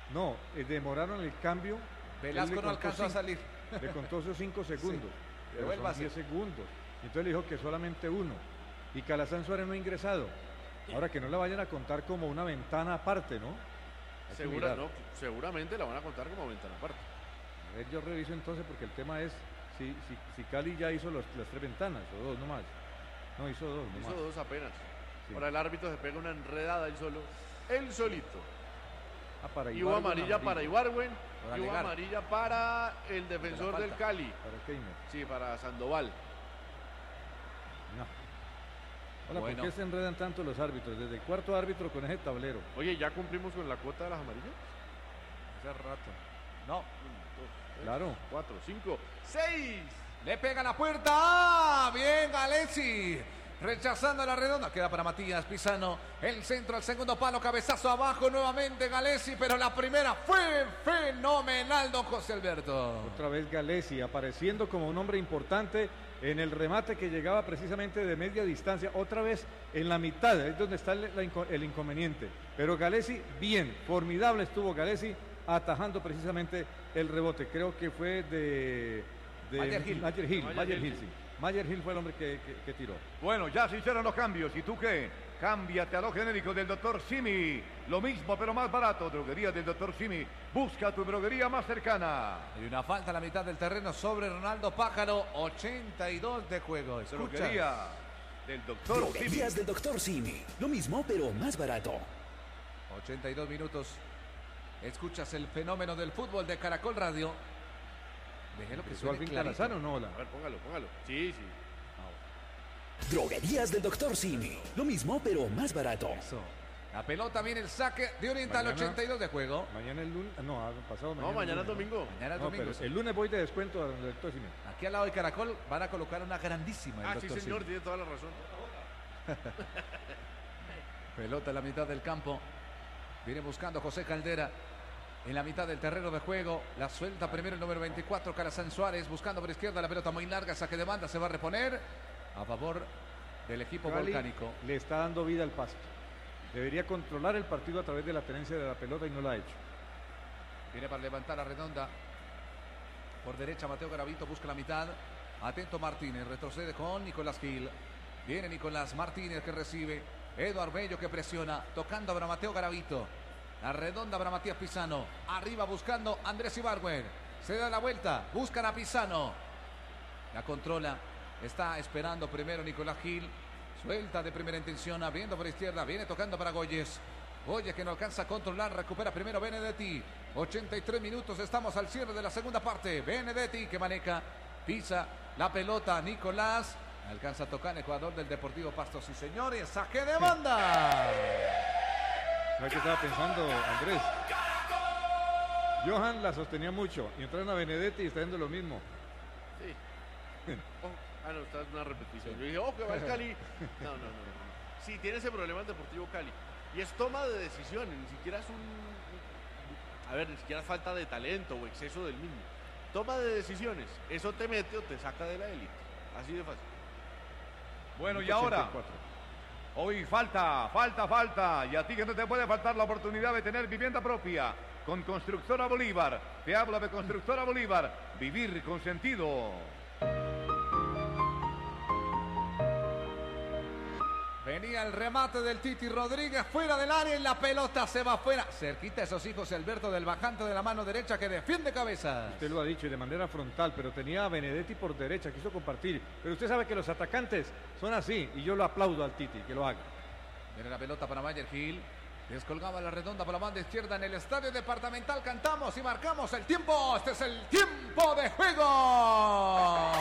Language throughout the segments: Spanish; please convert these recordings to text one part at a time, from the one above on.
No, demoraron el cambio. Velasco no alcanzó a salir. Le contó esos 5 segundos. Sí. Pero son 10 segundos. Y entonces le dijo que solamente uno. Y Calasanz Suárez no ha ingresado. Ahora que no la vayan a contar como una ventana aparte, ¿no? Seguramente la van a contar como ventana aparte. A ver, yo reviso entonces porque el tema es si Cali ya hizo las 3 ventanas o 2 nomás. No, hizo 2 nomás. Hizo 2 apenas. Sí. Ahora el árbitro se pega una enredada él solito. Y hubo amarilla para Ibargüen y hubo amarilla para el defensor del Cali. Para Keimer. Sí, para Sandoval. No. Hola, ¿por qué se enredan tanto los árbitros? Desde el cuarto árbitro con ese tablero. Oye, ¿ya cumplimos con la cuota de las amarillas? Hace rato. No. 1, 2, 3, claro. 4, 5, 6. Le pega la puerta. ¡Ah! Bien, Galesi. Rechazando la redonda, queda para Matías Pisano, el centro al segundo palo, cabezazo abajo nuevamente Galesi, pero la primera fue fenomenal, don José Alberto. Otra vez Galesi apareciendo como un hombre importante en el remate que llegaba precisamente de media distancia, otra vez en la mitad, es donde está el inconveniente, pero Galesi bien, formidable estuvo Galesi atajando precisamente el rebote, creo que fue de Mayer Hill, sí. Mayer Hill fue el hombre que tiró. Bueno, ya se hicieron los cambios. ¿Y tú qué? Cámbiate a lo genérico del Dr. Simi. Lo mismo, pero más barato. Droguería del Dr. Simi. Busca tu droguería más cercana. Hay una falta a la mitad del terreno sobre Ronaldo Pájaro. 82 de juego. Droguería del Dr. Simi. Droguerías del Dr. Simi. Lo mismo, pero más barato. 82 minutos. Escuchas el fenómeno del fútbol de Caracol Radio. Déjelo que suene clarito. ¿O no? A ver, póngalo. Sí. Droguerías del Dr. Simi. Lo mismo, pero más barato. Eso. La pelota viene el saque de Oriental, 82 de juego. Mañana el lunes, pasado mañana. No, mañana es domingo. Mañana es domingo. Pero el lunes voy de descuento al Dr. Simi. Aquí al lado de Caracol van a colocar una grandísima. Sí, señor, tiene toda la razón. Pelota en la mitad del campo. Viene buscando José Caldera. En la mitad del terreno de juego, la suelta primero el número 24, Calasanz Suárez, buscando por izquierda, la pelota muy larga, saque de banda, se va a reponer a favor del equipo Cali volcánico. Le está dando vida al Pasto. Debería controlar el partido a través de la tenencia de la pelota y no lo ha hecho. Viene para levantar la redonda. Por derecha Mateo Garavito busca la mitad. Atento Martínez, retrocede con Nicolás Gil. Viene Nicolás Martínez que recibe. Eduard Bello que presiona, tocando para Mateo Garavito. La redonda para Matías Pisano. Arriba buscando Andrés Ibargüen. Se da la vuelta. Buscan a Pisano. La controla. Está esperando primero Nicolás Gil. Suelta de primera intención. Abriendo por izquierda. Viene tocando para Goyes. Goyes que no alcanza a controlar. Recupera primero Benedetti. 83 minutos. Estamos al cierre de la segunda parte. Benedetti que maneja. Pisa la pelota. Nicolás. Alcanza a tocar el jugador del Deportivo Pasto. Sí, señores. Saque de banda. ¿Sabes qué estaba pensando, Andrés? Johan la sostenía mucho y entraron a Benedetti y está haciendo lo mismo. Sí. No, esta es una repetición. Yo dije, que va el Cali. No. Sí, tiene ese problema el Deportivo Cali. Y es toma de decisiones, ni siquiera es ni siquiera es falta de talento o exceso del mismo. Toma de decisiones. Eso te mete o te saca de la élite. Así de fácil. Bueno, y ahora... Hoy falta. Y a ti que no te puede faltar la oportunidad de tener vivienda propia con Constructora Bolívar. Te habla de Constructora Bolívar. Vivir con sentido. Venía el remate del Titi Rodríguez fuera del área y la pelota se va fuera. Cerquita esos hijos Alberto del bajante de la mano derecha que defiende cabeza. Usted lo ha dicho y de manera frontal, pero tenía a Benedetti por derecha, quiso compartir. Pero usted sabe que los atacantes son así y yo lo aplaudo al Titi, que lo haga. Viene la pelota para Mayer Gil. Descolgaba la redonda por la banda izquierda en el estadio departamental. Cantamos y marcamos el tiempo. Este es el tiempo de juego.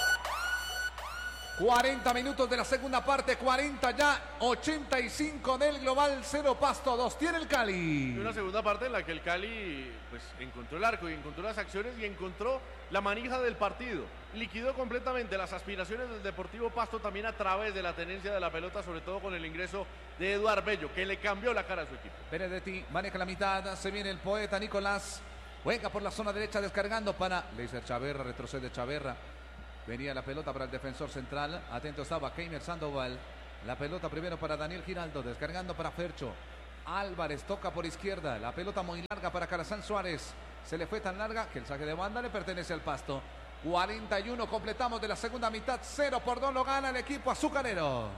40 minutos de la segunda parte, 40 ya, 85 del global, 0 Pasto, 2 tiene el Cali. Y una segunda parte en la que el Cali pues encontró el arco y encontró las acciones y encontró la manija del partido. Liquidó completamente las aspiraciones del Deportivo Pasto también a través de la tenencia de la pelota, sobre todo con el ingreso de Eduard Bello, que le cambió la cara a su equipo. Benedetti maneja la mitad, se viene el poeta Nicolás, juega por la zona derecha descargando para Leiser Chaverra, retrocede Chaverra. Venía la pelota para el defensor central. Atento estaba Keimer Sandoval. La pelota primero para Daniel Giraldo. Descargando para Fercho. Álvarez toca por izquierda. La pelota muy larga para Calazán Suárez. Se le fue tan larga que el saque de banda le pertenece al Pasto. 41 completamos de la segunda mitad. 0-2 lo gana el equipo azucarero.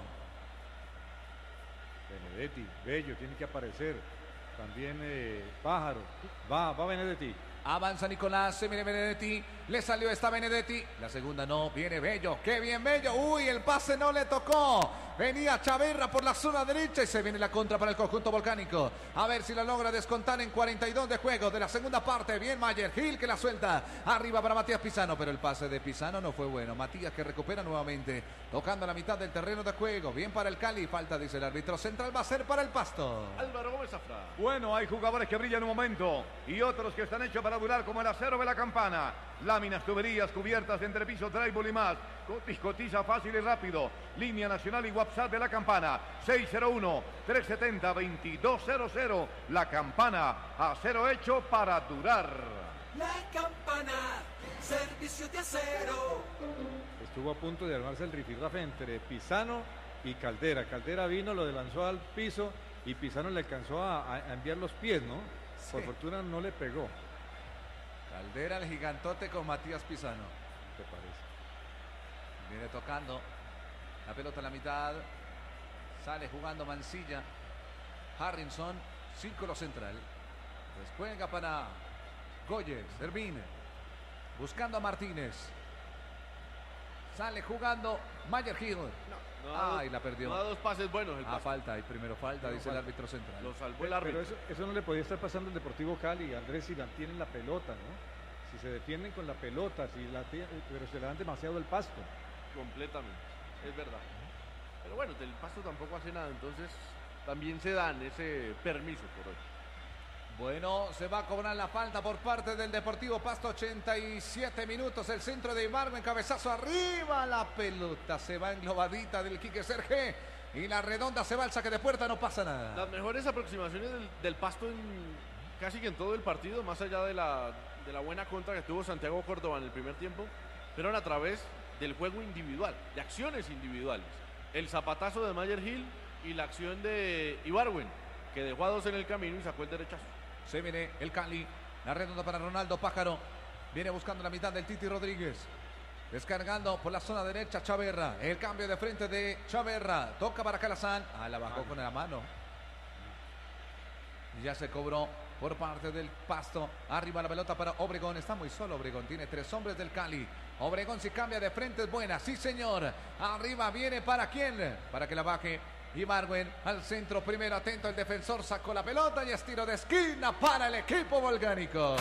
Benedetti, Bello, tiene que aparecer. También Pájaro. Va Benedetti. Avanza Nicolás, se viene Benedetti, le salió esta Benedetti, la segunda no, viene Bello, qué bien Bello, uy, el pase no le tocó, venía Chaverra por la zona derecha y se viene la contra para el conjunto volcánico, a ver si la logra descontar en 42 de juego de la segunda parte, bien Mayer Gil que la suelta, arriba para Matías Pisano, pero el pase de Pisano no fue bueno, Matías que recupera nuevamente, tocando la mitad del terreno de juego, bien para el Cali, falta dice el árbitro central, va a ser para el Pasto. Álvaro Gómez Zafra. Bueno, hay jugadores que brillan un momento y otros que están hechos para durar como el acero de la campana. Láminas, tuberías, cubiertas, entrepiso, drywall y más. Cotiza fácil y rápido. Línea nacional y WhatsApp de la campana. 601-370-2200. La campana, acero hecho para durar. La campana, servicio de acero. Estuvo a punto de armarse el rifirrafe entre Pisano y Caldera. Caldera vino, lo lanzó al piso y Pisano le alcanzó a enviar los pies, ¿no? Sí. Por fortuna no le pegó. Caldera el gigantote con Matías Pisano. ¿Te parece? Viene tocando la pelota en la mitad. Sale jugando Mancilla. Harrison, círculo central. Descuelga para Goyes, Hermín. Buscando a Martínez. Sale jugando Mayer Gil. Ay, la perdió. No da dos pases buenos el pase. Falta, y primero falta, No, dice falta. el árbitro central. Lo salvó el Pero árbitro. eso no le podía estar pasando al Deportivo Cali, Andrés, si mantienen la pelota, ¿no? Si se defienden con la pelota, pero se le dan demasiado el pasto. Completamente, es verdad. Pero bueno, el Pasto tampoco hace nada, entonces también se dan ese permiso por hoy. Bueno, se va a cobrar la falta por parte del Deportivo Pasto, 87 minutos, el centro de Ibargüen, cabezazo arriba, la pelota se va englobadita del Quique Serge y la redonda se va al saque de puerta, no pasa nada. Las mejores aproximaciones del Pasto casi que en todo el partido, más allá de la buena contra que tuvo Santiago Córdoba en el primer tiempo, fueron a través del juego individual, de acciones individuales. El zapatazo de Mayer Gil y la acción de Ibargüen, que dejó a dos en el camino y sacó el derechazo. Se viene el Cali, la redonda para Ronaldo Pájaro, viene buscando la mitad del Titi Rodríguez. Descargando por la zona derecha Chaverra, el cambio de frente de Chaverra, toca para Calazán, la bajó con la mano. Y ya se cobró por parte del Pasto, arriba la pelota para Obregón, está muy solo Obregón, tiene tres hombres del Cali. Obregón si cambia de frente es buena, sí señor, arriba viene para quién, para que la baje. Ibargüen al centro, primero atento el defensor, sacó la pelota y es tiro de esquina para el equipo volcánico.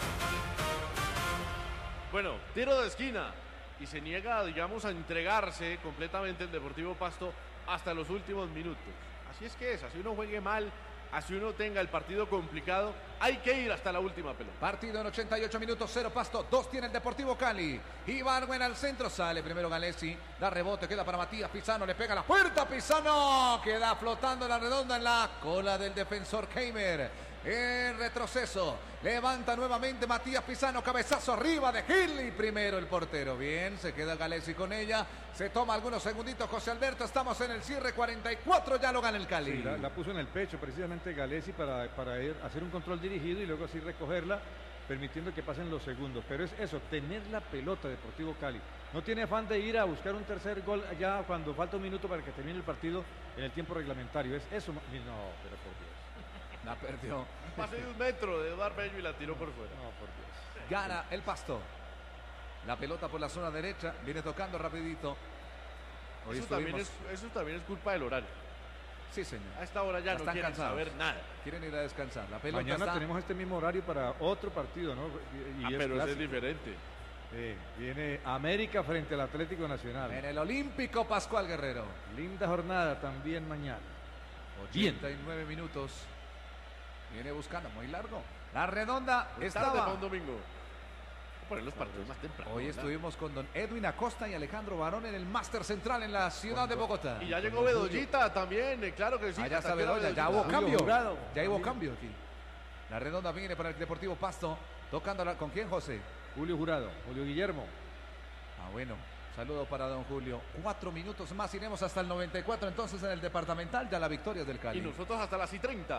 Bueno, tiro de esquina y se niega, digamos, a entregarse completamente el Deportivo Pasto hasta los últimos minutos. Así es que es, así uno juegue mal, así uno tenga el partido complicado, hay que ir hasta la última pelota. Partido en 88 minutos, 0 Pasto, 2 tiene el Deportivo Cali. Ibargüen al centro, sale primero Galesi, da rebote, queda para Matías Pisano, le pega a la puerta, Pisano queda flotando la redonda en la cola del defensor Keimer. En retroceso, levanta nuevamente Matías Pisano, cabezazo arriba de Gil y primero el portero. Bien, se queda Galesi con ella, se toma algunos segunditos José Alberto, estamos en el cierre, 44, ya lo gana el Cali. Sí, la puso en el pecho precisamente Galesi para ir a hacer un control dirigido y luego así recogerla, permitiendo que pasen los segundos. Pero es eso, tener la pelota Deportivo Cali. No tiene afán de ir a buscar un tercer gol ya cuando falta un minuto para que termine el partido en el tiempo reglamentario. Es eso. No, pero por Dios. La perdió. Pase de un metro de Eduardo Bello y la tiró por fuera. No, por Dios. Gana el Pasto. La pelota por la zona derecha, viene tocando rapidito. Hoy Eso también es culpa del horario. Sí, señor. A esta hora ya no Están quieren cansados. saber nada. Quieren ir a descansar. La pelota Mañana está... tenemos este mismo horario para otro partido, ¿no? Pero ese es clásico. diferente. Viene América frente al Atlético Nacional. En el Olímpico Pascual Guerrero. Linda jornada también mañana. 89 minutos. Viene buscando, muy largo. La redonda Muy tarde para estaba. un domingo. Voy a poner los partidos más temprano. Hoy ¿verdad? estuvimos con don Edwin Acosta y Alejandro Barón en el Máster Central en la ciudad de Bogotá. Y ya llegó Bedollita también, claro que sí. Allá está ¿Hasta qué hora Bedoya, ya Bedollita? hubo Julio cambio. Jurado. Ya hubo También. cambio aquí. La redonda viene para el Deportivo Pasto. Tocándola, ¿con quién, José? Julio Jurado, Julio Guillermo. Bueno, saludo para don Julio. 4 minutos más, iremos hasta el 94 entonces en el departamental, ya la victoria del Cali. Y nosotros hasta las y 30.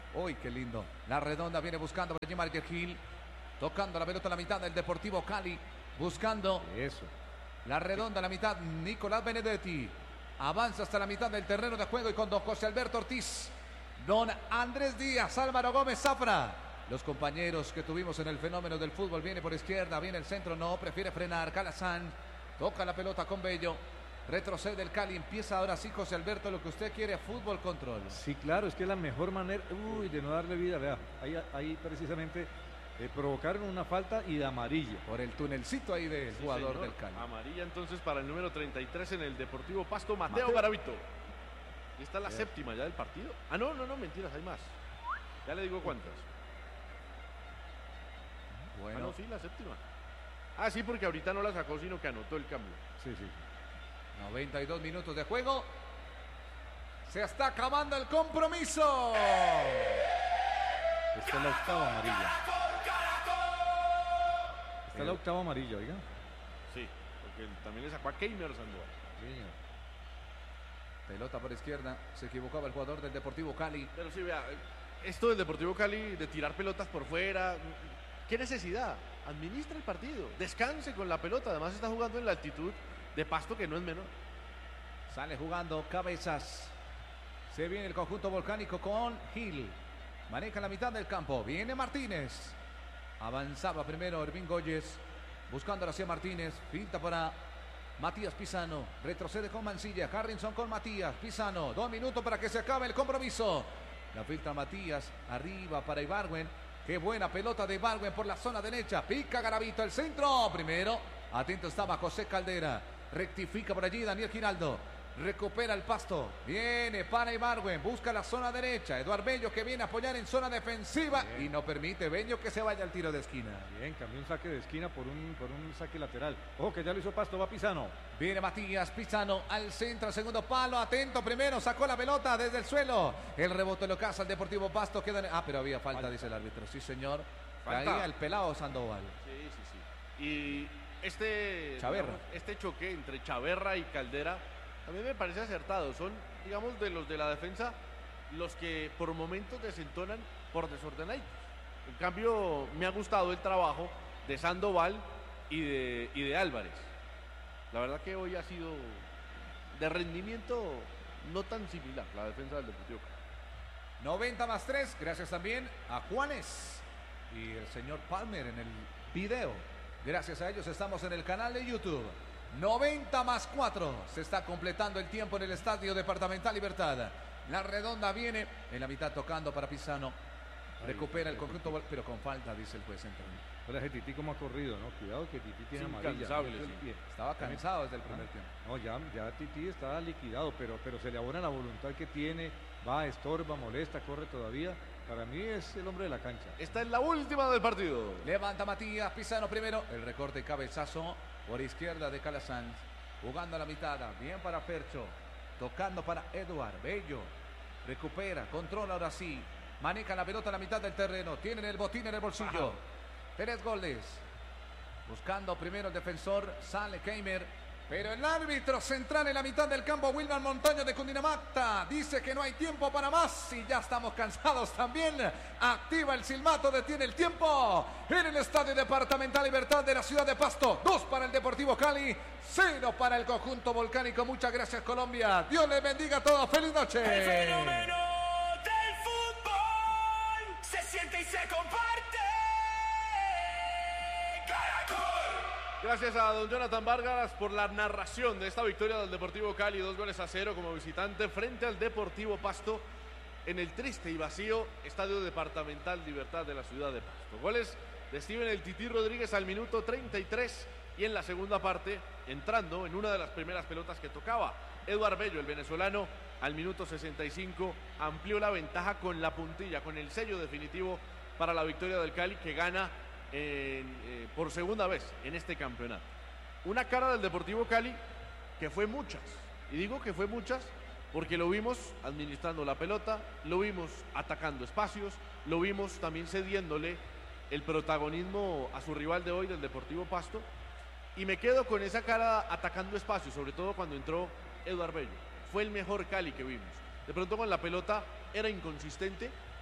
Uy, qué lindo. La redonda viene buscando a Marger Gil. Tocando la pelota a la mitad del Deportivo Cali. Buscando. Eso. La redonda a la mitad. Nicolás Benedetti. Avanza hasta la mitad del terreno de juego y con don José Alberto Ortiz. Don Andrés Díaz. Álvaro Gómez Zafra. Los compañeros que tuvimos en el fenómeno del fútbol. Viene por izquierda. Viene el centro. No. Prefiere frenar. Calazán. Toca la pelota con Bello. Retrocede el Cali. Empieza ahora sí, José Alberto, lo que usted quiere, fútbol control. Sí, claro, es que es la mejor manera de no darle vida. Vea, ahí precisamente provocaron una falta y de amarilla. Por el tunelcito ahí del jugador señor. del Cali. Amarilla entonces para el número 33 en el Deportivo Pasto, Mateo Garavito. Y está la séptima ya del partido. Ah, no, mentiras, hay más. Ya le digo cuántas. Bueno. Ah, no, sí, la séptima. Ah, sí, porque ahorita no la sacó, sino que anotó el cambio. Sí. 92 minutos de juego. Se está acabando el compromiso. Esta es la octava amarilla. Esta es la octava amarilla, oiga. Sí, porque también le sacó a Keimer Sandoval. Sí. Pelota por izquierda. Se equivocaba el jugador del Deportivo Cali. Pero sí, vea, esto del Deportivo Cali de tirar pelotas por fuera, ¿qué necesidad? Administra el partido, descanse con la pelota. Además está jugando en la altitud de Pasto, que no es menor. Sale jugando Cabezas. Se viene el conjunto volcánico con Gil. Maneja la mitad del campo. Viene Martínez. Avanzaba primero Ervin Goyes. Buscando hacia Martínez. Finta para Matías Pisano. Retrocede con Mancilla. Harrison con Matías. Pisano. 2 minutos para que se acabe el compromiso. La filtra Matías. Arriba para Ibargüen. Qué buena pelota de Ibargüen por la zona derecha. Pica Garavito el centro. Primero. Atento estaba José Caldera. Rectifica por allí Daniel Giraldo. Recupera el Pasto. Viene para Ibargüen. Busca la zona derecha. Eduard Bello que viene a apoyar en zona defensiva. Bien. Y no permite Bello que se vaya al tiro de esquina. Bien, cambió un saque de esquina por un saque lateral. Ojo que ya lo hizo Pasto, va Pisano. Viene Matías Pisano al centro, al segundo palo. Atento primero, sacó la pelota desde el suelo. El rebote lo caza el Deportivo Pasto. Queda pero había falta, dice el árbitro. Sí, señor. Caía el pelado Sandoval. Sí. Y este choque entre Chaverra y Caldera a mí me parece acertado. Son, digamos, de los de la defensa los que por momentos desentonan por desordenaditos. En cambio, me ha gustado el trabajo de Sandoval y de Álvarez. La verdad que hoy ha sido de rendimiento no tan similar la defensa del Deportivo Cali. 90+3, gracias también a Juanes y el señor Palmer en el video. Gracias a ellos estamos en el canal de YouTube. 90+4. Se está completando el tiempo en el Estadio Departamental Libertad. La redonda viene en la mitad tocando para Pisano. Recupera el conjunto, pero con falta, dice el juez central. Ahora ese Tití como ha corrido, ¿no? Cuidado que Tití tiene amarilla. Sí. Estaba cansado desde el primer tiempo. No, ya Tití está liquidado, pero se le abona la voluntad que tiene. Va, estorba, molesta, corre todavía. Para mí es el hombre de la cancha. Esta es la última del partido. Levanta Matías Pisano primero. El recorte cabezazo por izquierda de Calazán. Jugando a la mitad. Bien para Fercho. Tocando para Eduard Bello. Recupera, controla ahora sí. Maneja la pelota a la mitad del terreno. Tienen el botín en el bolsillo. 3 goles. Buscando primero el defensor. Sale Keimer. Pero el árbitro central en la mitad del campo, Wilman Montaño de Cundinamarca, dice que no hay tiempo para más y ya estamos cansados también. Activa el silbato, detiene el tiempo en el Estadio Departamental Libertad de la ciudad de Pasto. 2 para el Deportivo Cali, 0 para el conjunto volcánico. Muchas gracias, Colombia. Dios les bendiga a todos. ¡Feliz noche! El fenómeno del fútbol se siente y se comparte. Gracias a don Jonathan Vargas por la narración de esta victoria del Deportivo Cali, 2-0 como visitante frente al Deportivo Pasto en el triste y vacío Estadio Departamental Libertad de la ciudad de Pasto. Goles de Steven El Tití Rodríguez al minuto 33 y en la segunda parte, entrando en una de las primeras pelotas que tocaba, Eduard Bello, el venezolano, al minuto 65 amplió la ventaja con la puntilla, con el sello definitivo para la victoria del Cali, que gana por segunda vez en este campeonato. Una cara del Deportivo Cali que fue muchas, y digo que fue muchas porque lo vimos administrando la pelota, lo vimos atacando espacios, lo vimos también cediéndole el protagonismo a su rival de hoy, del Deportivo Pasto, y me quedo con esa cara atacando espacios, sobre todo cuando entró Eduard Bello. Fue el mejor Cali que vimos. De pronto con la pelota era inconsistente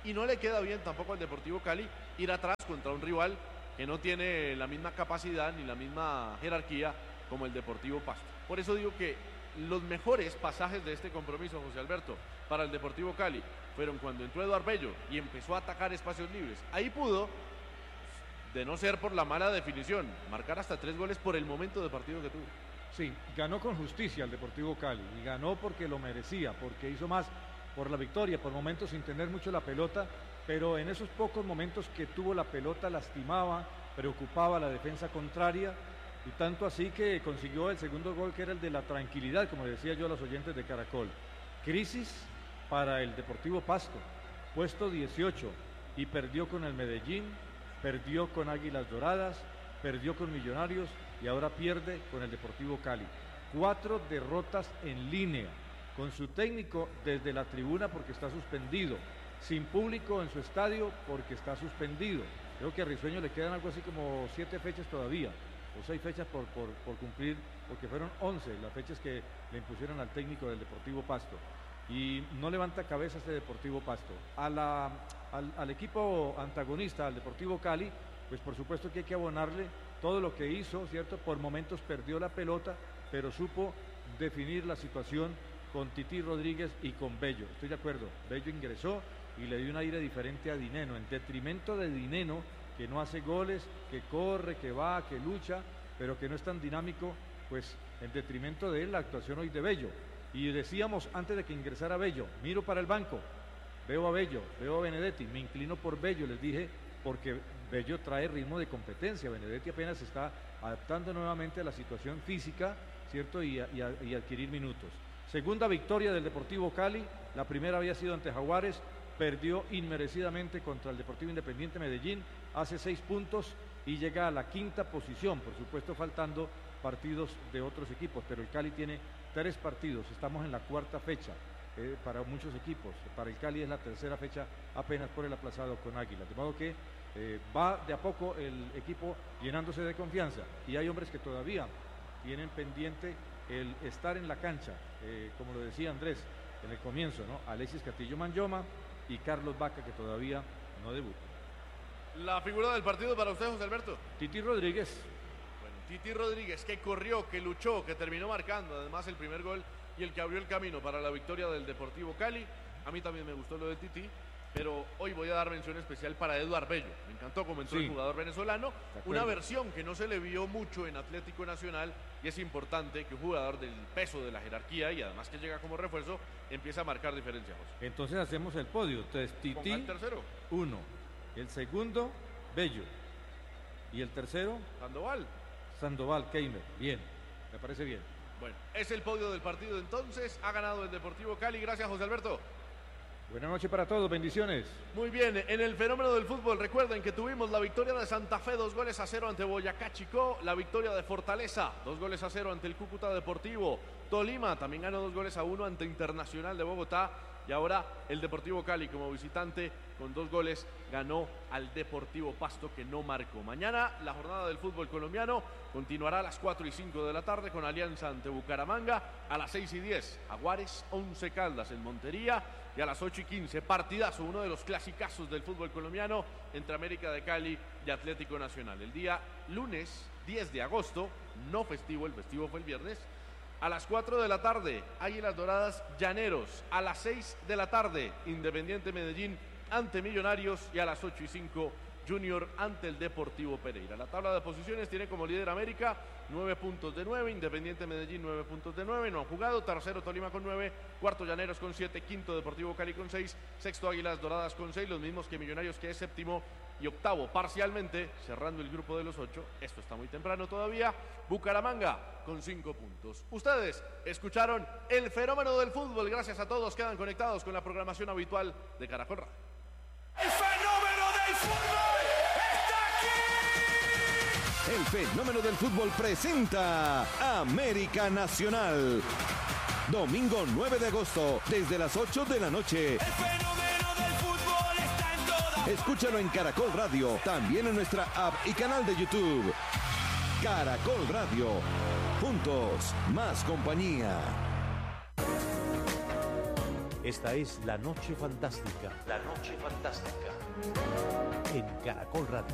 y no le queda bien tampoco al Deportivo Cali ir atrás contra un rival que no tiene la misma capacidad ni la misma jerarquía como el Deportivo Pasto. Por eso digo que los mejores pasajes de este compromiso, José Alberto, para el Deportivo Cali fueron cuando entró Eduard Bello y empezó a atacar espacios libres. Ahí pudo, de no ser por la mala definición, marcar hasta 3 goles por el momento de partido que tuvo. Sí, ganó con justicia el Deportivo Cali y ganó porque lo merecía, porque hizo más por la victoria, por momentos sin tener mucho la pelota, pero en esos pocos momentos que tuvo la pelota lastimaba, preocupaba a la defensa contraria y tanto así que consiguió el segundo gol, que era el de la tranquilidad, como decía yo a los oyentes de Caracol. Crisis para el Deportivo Pasto, puesto 18 y perdió con el Medellín, perdió con Águilas Doradas, perdió con Millonarios y ahora pierde con el Deportivo Cali. 4 derrotas en línea, con su técnico desde la tribuna porque está suspendido, sin público en su estadio porque está suspendido. Creo que a Risueño le quedan algo así como 7 fechas todavía, o 6 fechas por cumplir, porque fueron 11 las fechas que le impusieron al técnico del Deportivo Pasto. Y no levanta cabeza este Deportivo Pasto. Al equipo antagonista, al Deportivo Cali, pues por supuesto que hay que abonarle todo lo que hizo, ¿cierto? Por momentos perdió la pelota, pero supo definir la situación con Titi Rodríguez y con Bello. Estoy de acuerdo, Bello ingresó y le dio un aire diferente a Dineno, en detrimento de Dineno, que no hace goles, que corre, que va, que lucha, pero que no es tan dinámico, pues en detrimento de él la actuación hoy de Bello. Y decíamos antes de que ingresara Bello, miro para el banco, veo a Bello, veo a Benedetti, me inclino por Bello, les dije, porque Bello trae ritmo de competencia, Benedetti apenas se está adaptando nuevamente a la situación física, ¿cierto? Y adquirir minutos. Segunda victoria del Deportivo Cali, la primera había sido ante Jaguares, perdió inmerecidamente contra el Deportivo Independiente Medellín, hace 6 puntos y llega a la 5ª posición, por supuesto faltando partidos de otros equipos, pero el Cali tiene 3 partidos, estamos en la 4ª fecha para muchos equipos, para el Cali es la 3ª fecha apenas por el aplazado con Águilas, de modo que va de a poco el equipo llenándose de confianza y hay hombres que todavía tienen pendiente el estar en la cancha, como lo decía Andrés en el comienzo, ¿no? Alexis Castillo Manyoma y Carlos Vaca, que todavía no debuta. La figura del partido para usted, José Alberto. Titi Rodríguez. Bueno, Titi Rodríguez, que corrió, que luchó, que terminó marcando además el primer gol y el que abrió el camino para la victoria del Deportivo Cali. A mí también me gustó lo de Titi, pero hoy voy a dar mención especial para Eduard Bello. Me encantó cómo entró el jugador venezolano, una versión que no se le vio mucho en Atlético Nacional, y es importante que un jugador del peso de la jerarquía y además que llega como refuerzo empiece a marcar diferencia, José. Entonces hacemos el podio. Entonces Titi, el tercero, 1, el segundo Bello y el tercero Sandoval Keimer. Bien, me parece bien. Bueno, es el podio del partido entonces. Ha ganado el Deportivo Cali. Gracias, José Alberto. Buenas noches para todos, bendiciones. Muy bien, en el fenómeno del fútbol recuerden que tuvimos la victoria de Santa Fe 2-0 ante Boyacá Chicó, la victoria de Fortaleza 2-0 ante el Cúcuta Deportivo, Tolima también ganó 2-1 ante Internacional de Bogotá y ahora el Deportivo Cali como visitante con 2 goles ganó al Deportivo Pasto que no marcó. Mañana la jornada del fútbol colombiano continuará a las 4:05 de la tarde con Alianza ante Bucaramanga, a las 6:10 Jaguares 11 Caldas en Montería y a las 8:15 partidazo, uno de los clasicazos del fútbol colombiano entre América de Cali y Atlético Nacional. El día lunes 10 de agosto, no festivo, el festivo fue el viernes. A las 4 de la tarde, Águilas Doradas Llaneros. A las 6 de la tarde, Independiente Medellín ante Millonarios. Y a las 8:05, Junior ante el Deportivo Pereira. La tabla de posiciones tiene como líder América, 9 puntos de 9. Independiente Medellín, 9 puntos de 9. No han jugado. Tercero, Tolima con 9. Cuarto, Llaneros con 7. Quinto, Deportivo Cali con 6. Sexto, Águilas Doradas con 6. Los mismos que Millonarios, que es séptimo. Y octavo, parcialmente, cerrando el grupo de los 8. Esto está muy temprano todavía. Bucaramanga con 5 puntos. Ustedes escucharon el fenómeno del fútbol. Gracias a todos. Quedan conectados con la programación habitual de Caracol Radio. El fenómeno del fútbol está aquí. El fenómeno del fútbol presenta América Nacional. Domingo 9 de agosto, desde las 8 de la noche. El fenómeno del fútbol está en todas. Escúchalo en Caracol Radio, también en nuestra app y canal de YouTube. Caracol Radio. Juntos, más compañía. Esta es La Noche Fantástica. La Noche Fantástica. En Caracol Radio.